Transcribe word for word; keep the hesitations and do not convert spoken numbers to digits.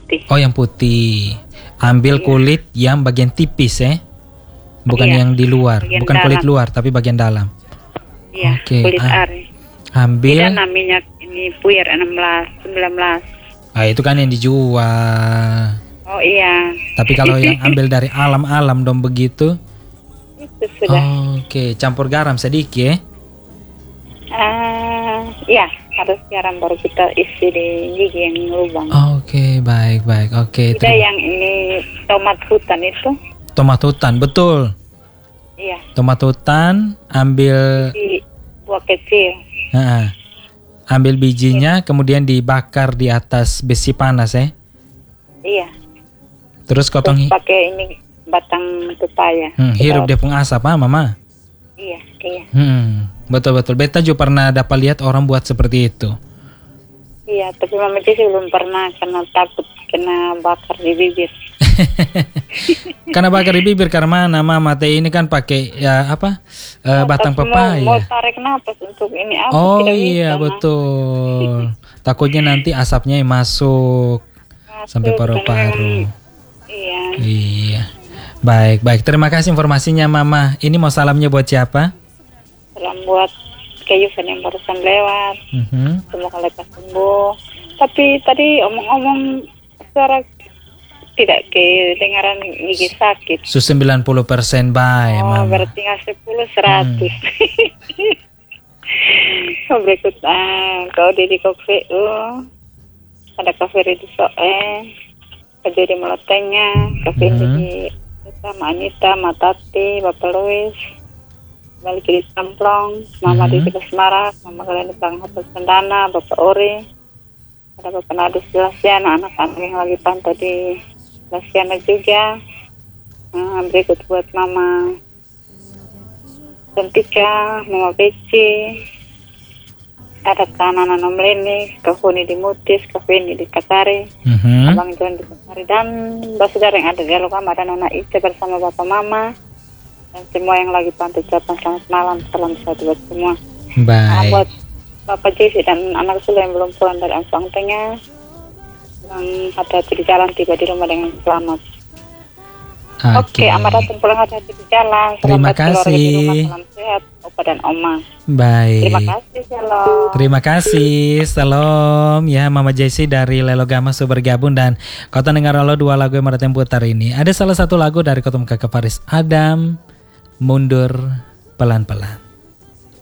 putih. Oh, yang putih. Ambil Iya. kulit yang bagian tipis ya. Bukan Iya, yang di luar, bagian bukan kulit dalam. luar tapi bagian dalam. Iya, Oke, kulit ah. ari. Ambil. Tidak namanya ini puyer enam belas, sembilan belas. Ah, itu kan yang dijual. Oh iya. Tapi kalau yang ambil dari alam-alam dong begitu. Itu sudah. Oke, campur garam sedikit ya. Ah, iya, harus garam baru kita isi di gigi yang lubang. Oke, baik, baik. Oke. Tidak terima- yang ini tomat hutan itu. Tomat hutan, betul. Iya, Tomat hutan, ambil di buah kecil. ah, ambil bijinya, kemudian dibakar di atas besi panas ya. Iya. Terus Terus potong hi- pakai ini batang pepaya. hmm, hirup dia pun asap, ah, Mama. Iya, iya. Hmm, betul-betul. Beta juga pernah dapat lihat orang buat seperti itu. Iya, tapi Mama Cici belum pernah karena takut kena bakar di bibir. Karena bakar di bibir karena mana, Mama teh ini kan pakai ya apa eh, batang Tapi mau, mau pepaya. tarik nafas untuk ini apa? Oh tidak iya bisa, Ma. betul. Takutnya nanti asapnya masuk sampai Masuk, paru-paru. karena memang- Iya. Iya. Baik, baik. Terima kasih informasinya, Mama. Ini mau salamnya buat siapa? Salam buat Kayuvan yang barusan lewat. Mhm. Semoga lekas sembuh. Tapi tadi omong-omong suara tidak kedengaran gigi sakit. Su sembilan puluh persen baik, Oh, Mama. berarti nggak sepuluh seratus. Oh, berikut ah, kau di kafe, oh, ada kafe di soe, kerja di melotengnya, kafe Mhm. di sama Anita, Matati, Bapak Louis, balik di Samplong, Mama Mhm. di Tiga Semarak, Mama kalian di Bang Hotel Sendana, Bapak Ori, ada Bapak Nadus di Lasiana, anak-anak yang lagi pantau di Lasiana juga. Nah, berikut buat Mama Cantika, Mama Beci, ada kanan Anom Leni, Kafuni di Mutis, Kafuni di Katari, Mhm. Abang John di Katari, dan saudara yang ada di Alokama dan Nona Ica bersama Bapak Mama, dan semua yang lagi pantau ucapan selamat malam, salam sehat buat semua. Nah, Baik. buat Bapak Jesse dan anak Sule yang belum pulang dari Ampang Tengah, yang hati-hati di jalan, tiba di rumah dengan selamat. Oke, Oke. Amat datang pulang hati-hati di jalan. Terima Selamat keluarga di kasih. rumah, salam sehat, Opa dan Oma. Baik. Terima kasih, Shalom. Terima kasih, salam ya Mama Jessie dari Lelogama sudah bergabung dan kota dengar lo dua lagu yang mereka putar ini. Ada salah satu lagu dari Kotum Kakak Paris Adam, Mundur Pelan-Pelan.